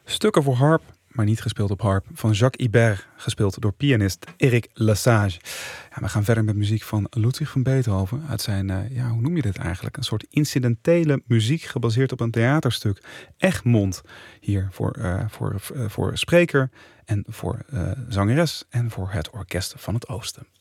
Stukken voor harp, maar niet gespeeld op harp, van Jacques Ibert, gespeeld door pianist Eric Lesage. Ja, we gaan verder met muziek van Ludwig van Beethoven uit zijn, hoe noem je dit eigenlijk? Een soort incidentele muziek gebaseerd op een theaterstuk. Egmont, hier voor spreker en voor zangeres en voor het Orkest van het Oosten.